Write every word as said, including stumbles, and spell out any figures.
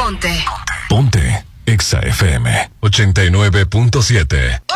Ponte. Ponte. Exa F M ochenta y nueve punto siete.